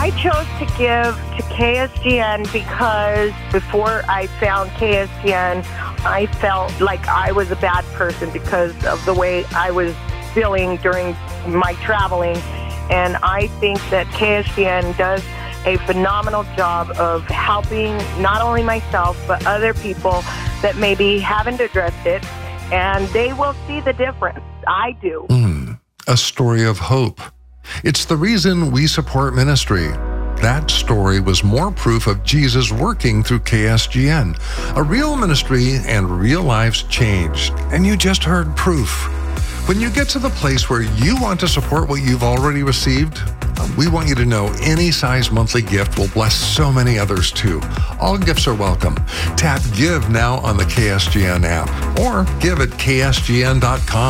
I chose to give to KSGN because before I found KSGN, I felt like I was a bad person because of the way I was feeling during my traveling. And I think that KSGN does a phenomenal job of helping not only myself, but other people that maybe haven't addressed it, and they will see the difference. I do. A story of hope. It's the reason we support ministry. That story was more proof of Jesus working through KSGN. A real ministry and real lives changed. And you just heard proof. When you get to the place where you want to support what you've already received, we want you to know any size monthly gift will bless so many others too. All gifts are welcome. Tap Give now on the KSGN app or give at ksgn.com.